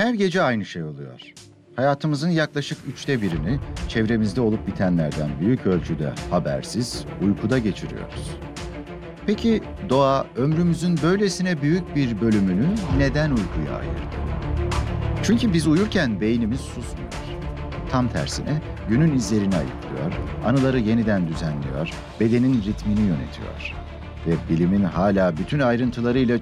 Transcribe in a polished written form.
Her gece aynı şey oluyor. Hayatımızın yaklaşık 1/3'ünü çevremizde olup bitenlerden büyük ölçüde habersiz, uykuda geçiriyoruz. Peki doğa ömrümüzün böylesine büyük bir bölümünü neden uykuya ayırdı? Çünkü biz uyurken beynimiz susmuyor. Tam tersine günün izlerini ayıklıyor, anıları yeniden düzenliyor, bedenin ritmini yönetiyor. Ve bilimin hala bütün ayrıntılarıyla